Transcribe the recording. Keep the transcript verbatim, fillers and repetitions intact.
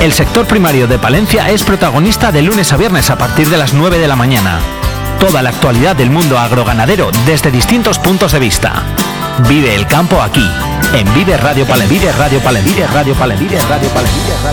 El sector primario de Palencia es protagonista de lunes a viernes a partir de las nueve de la mañana. Toda la actualidad del mundo agroganadero desde distintos puntos de vista. Vive el campo aquí, en Vive Radio Palencia. Vive Radio Palencia. Vive Radio Palencia. Vive Radio Palencia.